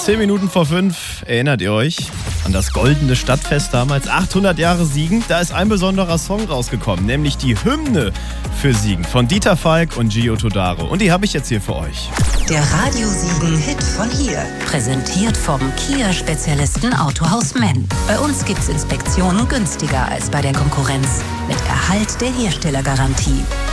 10 Minuten vor 5, erinnert ihr euch an das goldene Stadtfest damals? 800 Jahre Siegen, da ist ein besonderer Song rausgekommen, nämlich die Hymne für Siegen von Dieter Falk und Gio Todaro. Und die habe ich jetzt hier für euch. Der Radio Siegen-Hit von hier. Präsentiert vom Kia-Spezialisten Autohaus Menn. Bei uns gibt's Inspektionen günstiger als bei der Konkurrenz. Mit Erhalt der Herstellergarantie.